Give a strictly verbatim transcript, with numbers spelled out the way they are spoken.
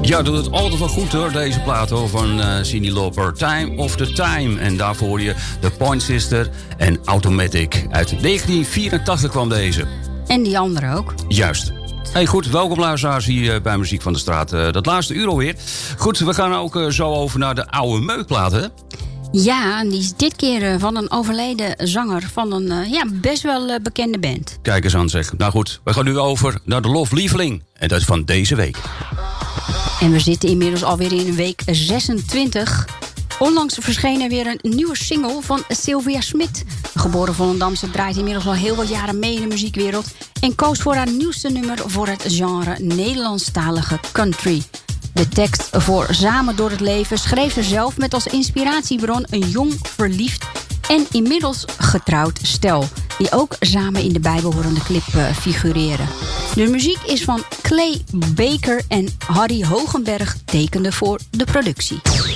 Ja, doet het altijd wel goed hoor, deze plaat hoor, van uh, Cyndi Lauper. Time of the Time. En daarvoor hoor je The Point Sister en Automatic. Uit negentien vierentachtig kwam deze. En die andere ook. Juist. Hey, goed, welkom luisteraars hier bij Muziek van de Straat. Uh, dat laatste uur alweer. Goed, we gaan ook uh, zo over naar de oude meukplaat, hè? Ja, die is dit keer uh, van een overleden zanger van een uh, ja, best wel uh, bekende band. Kijk eens aan zeg. Nou goed, we gaan nu over naar de Loflieveling. En dat is van deze week. En we zitten inmiddels alweer in week zesentwintig. Onlangs verscheen weer een nieuwe single van Sylvia Smit. De geboren Volendamse draait inmiddels al heel wat jaren mee in de muziekwereld en koos voor haar nieuwste nummer voor het genre Nederlandstalige country. De tekst voor Samen door het leven schreef ze zelf met als inspiratiebron een jong, verliefd en inmiddels getrouwd stel, die ook samen in de bijbehorende clip uh, figureren. De muziek is van Clay Baker en Harry Hogenberg tekende voor de productie.